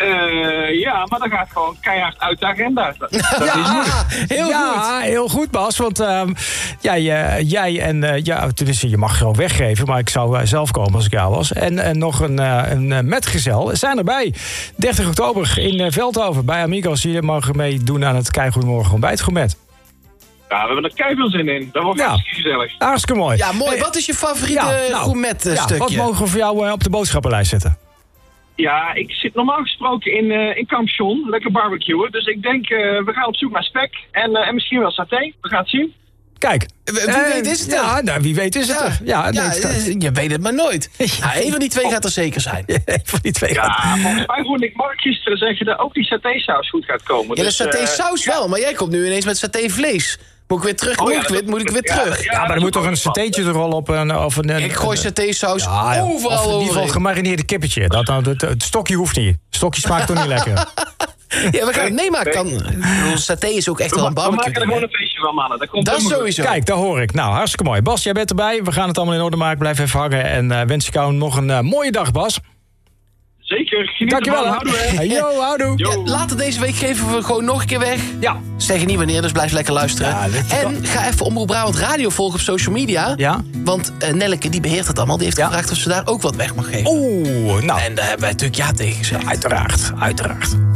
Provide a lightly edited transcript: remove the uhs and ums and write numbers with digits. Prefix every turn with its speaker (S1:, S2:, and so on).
S1: Ja, maar dat gaat gewoon keihard uit de agenda.
S2: Heel goed, Bas. Want jij en... tenminste, je mag gewoon weggeven, maar ik zou zelf komen als ik jou was. En nog een metgezel zijn erbij. 30 oktober in Veldhoven bij Amigos. Jullie mogen meedoen aan het Keigoedemorgen ontbijtgourmet.
S1: Ja, we hebben er keiveel zin in. Dat wordt hartstikke gezellig.
S2: Hartstikke mooi.
S3: Ja, mooi. Wat is je favoriete gourmet-stukje?
S2: Wat mogen we voor jou op de boodschappenlijst zetten?
S1: Ja, ik zit normaal gesproken in Kamp John. Lekker barbecuen. Dus ik denk, we gaan op zoek naar spek. En misschien wel saté. We gaan het zien.
S2: Kijk.
S3: Wie weet is het er.
S2: Wie weet is het er.
S3: Je weet het maar nooit. Een van die twee gaat er zeker zijn.
S2: Een van die twee gaat.
S1: Volgens mij hoorde ik Mark gisteren zeggen dat ook die satésaus goed gaat komen.
S3: Ja, de satésaus wel. Maar jij komt nu ineens met satévlees. Moet ik weer terug? Moet ik weer terug?
S2: Ja, maar er moet toch een satéetje er al op.
S3: Ik gooi satésaus overal
S2: in ieder geval gemarineerde kippetje. Het stokje hoeft niet. Het stokje smaakt toch niet lekker.
S3: Ja, we gaan het meemaken. Saté is ook echt wel een barbecue.
S1: We maken er gewoon een feestje van, mannen.
S3: Dat is sowieso.
S2: Kijk, daar hoor ik. Nou, hartstikke mooi. Bas, jij bent erbij. We gaan het allemaal in orde maken. Blijf even hangen. En wens ik jou nog een mooie dag, Bas.
S1: Zeker. Geniet
S2: dankjewel.
S1: Houdoe.
S3: Ja, later deze week geven we gewoon nog een keer weg.
S2: Ja.
S3: Zeggen niet wanneer, dus blijf lekker luisteren.
S2: Ja,
S3: en ga even Omroep Brabant Radio volgen op social media.
S2: Ja.
S3: Want Nelleke, die beheert het allemaal. Die heeft gevraagd of ze daar ook wat weg mag geven.
S2: Nou.
S3: En daar hebben wij natuurlijk ja tegen gezegd.
S2: Uiteraard.